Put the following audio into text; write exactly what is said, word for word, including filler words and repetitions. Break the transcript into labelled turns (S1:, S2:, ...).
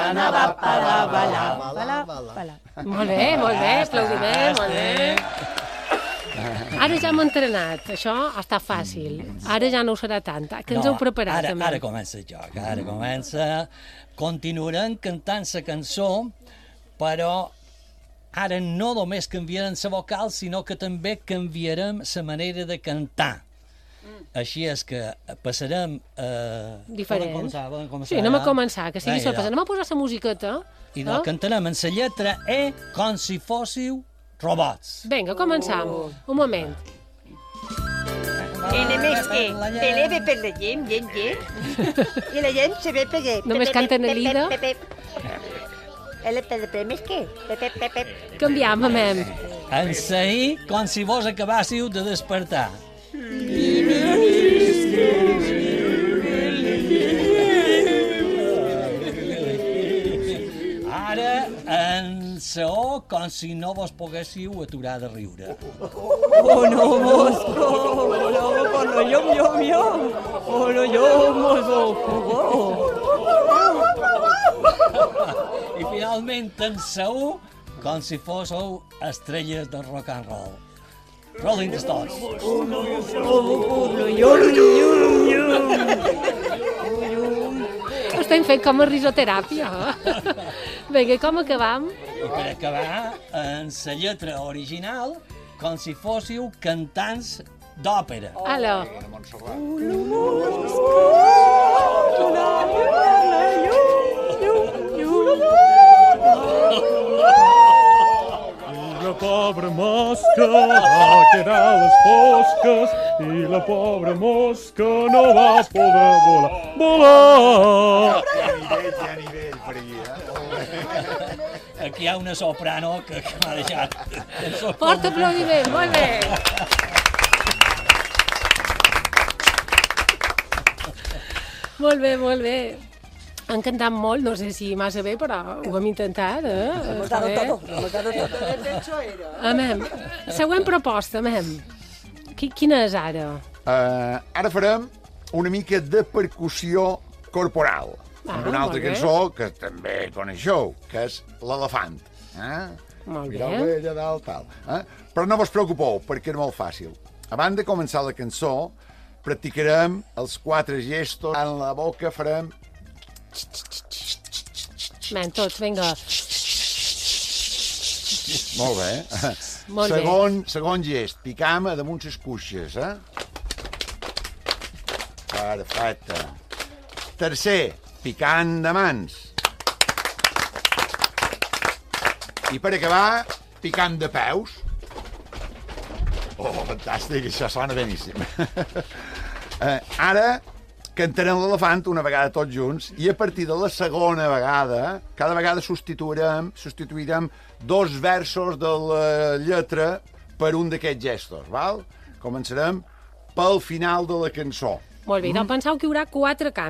S1: L'Anna va per a ballar.
S2: Ballar, ballar. Molt bé, molt bé, aplaudiment, molt bé. Ara ja hem entrenat, això està fàcil. Ara ja no ho serà tant. Que ens heu preparat,
S3: ara,
S2: també?
S3: ara comença el joc, ara comença. Continuarem cantant la cançó, però ara no només canviarem la vocal, sinó que també canviarem la manera de cantar. Així és que passarem... Eh,
S2: Diferent.
S3: Poden començar, poden començar.
S2: Sí, anem a començar, que sigui
S3: Vinga,
S2: sorpresa. Anem a posar la musiqueta.
S3: I no, cantarem en la lletra E com si fóssiu robots.
S2: Vinga, començam. Un moment.
S1: I només que te leve per la gent, gent, gent, i la gent se ve per què.
S2: Només canten a l'ida.
S1: El més que?
S2: Canviam, amem.
S3: En sa I com si vos acabàssiu de despertar. Ara, en sa O, com si no vos poguéssiu aturar de riure.
S4: Oh, no, mosco, oh, no, oh, no, yom, yom, yom, oh, no, yom, mosco,
S3: I finalment, en sa U, com si fóssiu estrelles de rock and roll. Rolling Stones.
S4: oh, no, yom, yom, yom.
S2: Estem fent com a risoteràpia. Vinga, com acabam?
S3: I per acabar, en la lletra original, com si fóssiu cantants d'òpera.
S2: Ala.
S5: La pobra mosca va quedar a les fosques i la pobra mosca no va poder volar. Volar!
S6: Hi ha nivell, hi ha nivell per aquí, eh?
S3: Aquí hi ha una soprano que, que m'ha deixat...
S2: Fort aplaudiment, molt bé. Molt bé, molt bé. Han cantat molt, no sé si massa bé, però ho hem intentat, eh?
S4: Hemos dado todo, hemos dado todo.
S2: Amem, següent proposta, amem. Quina és ara?
S6: Uh, ara farem una mica de percussió corporal.
S2: Ah,
S6: amb una altra
S2: molt bé.
S6: cançó que també coneixeu, que és l'elefant. Eh?
S2: Molt
S6: Mireu
S2: bé.
S6: allà dalt, tal. Eh? Però no vos preocupeu, perquè és molt fàcil. Abans de començar la cançó, practicarem els quatre gestos. En la boca farem...
S2: Men, tots, vinga.
S6: Molt bé.
S2: Molt bé.
S6: segon, segon gest, picam a damunt les cuixes, eh? Perfecte. Tercer, picant de mans. I per acabar, picant de peus. Oh, fantàstic, això sona beníssim. eh, ara cantarem l'elefant una vegada tots junts i a partir de la segona vegada, cada vegada substituirem, substituirem dos versos de la lletra per un d'aquests gestos, val? Començarem pel final de la cançó.
S2: Molt bé, doncs penseu que hi haurà quatre canvis.